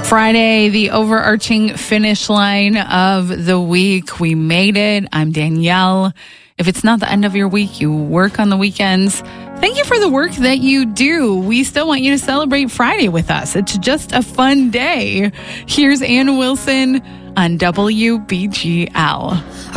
Friday, the overarching finish line of the week. We made it. I'm Danielle. If it's not the end of your week, you work on the weekends. Thank you for the work that you do. We still want you to celebrate Friday with us. It's just a fun day. Here's Ann Wilson on WBGL.